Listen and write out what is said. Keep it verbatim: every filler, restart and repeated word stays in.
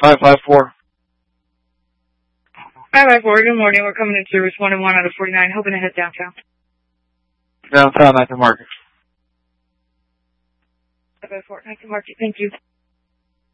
five five four. five five four, good morning. We're coming in service one and one out of forty-nine, hoping to head downtown. Downtown, Ninth and Market. five five four, Ninth and Market, thank you.